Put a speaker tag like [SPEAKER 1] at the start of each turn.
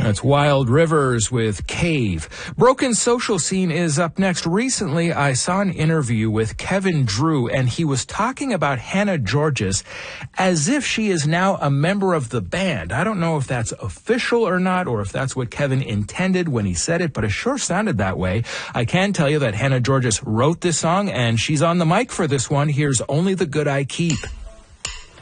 [SPEAKER 1] That's Wild Rivers with Cave. Broken Social Scene is up next. Recently, I saw an interview with Kevin Drew, and he was talking about Hannah Georgas as if she is now a member of the band. I don't know if that's official or not, or if that's what Kevin intended when he said it, but it sure sounded that way. I can tell you that Hannah Georgas wrote this song, and she's on the mic for this one. Here's Only the Good I Keep.